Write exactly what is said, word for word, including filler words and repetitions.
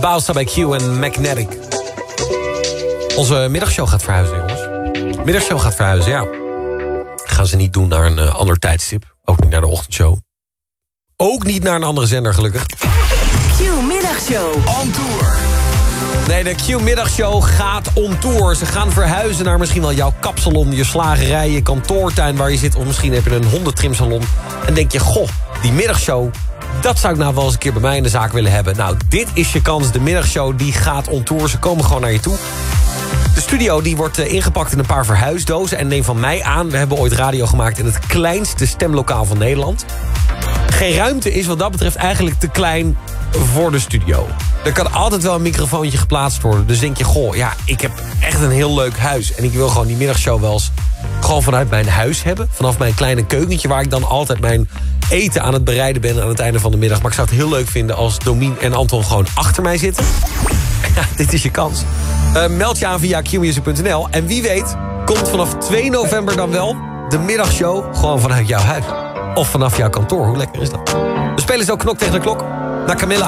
Bausta bij Q en Magnetic. Onze middagshow gaat verhuizen, jongens. Middagshow gaat verhuizen, ja. Gaan ze niet doen naar een uh, ander tijdstip. Ook niet naar de ochtendshow. Ook niet naar een andere zender, gelukkig. Q-middagshow. On tour. Nee, de Q-middagshow gaat on tour. Ze gaan verhuizen naar misschien wel jouw kapsalon, je slagerij, je kantoortuin waar je zit. Of misschien heb je een hondentrimsalon. En denk je, goh, die middagshow, dat zou ik nou wel eens een keer bij mij in de zaak willen hebben. Nou, dit is je kans. De middagshow die gaat on tour. Ze komen gewoon naar je toe. De studio die wordt uh, ingepakt in een paar verhuisdozen. En neem van mij aan, we hebben ooit radio gemaakt in het kleinste stemlokaal van Nederland. Geen ruimte is wat dat betreft eigenlijk te klein voor de studio. Er kan altijd wel een microfoontje geplaatst worden. Dus denk je, goh, ja, ik heb echt een heel leuk huis. En ik wil gewoon die middagshow wel eens gewoon vanuit mijn huis hebben. Vanaf mijn kleine keukentje waar ik dan altijd mijn eten aan het bereiden ben aan het einde van de middag. Maar ik zou het heel leuk vinden als Domien en Anton gewoon achter mij zitten. Ja, dit is je kans. Uh, meld je aan via q music punt n l. En wie weet, komt vanaf twee november dan wel de middagshow gewoon vanuit jouw huis. Of vanaf jouw kantoor. Hoe lekker is dat? We spelen zo knok tegen de klok. Naar Camilla.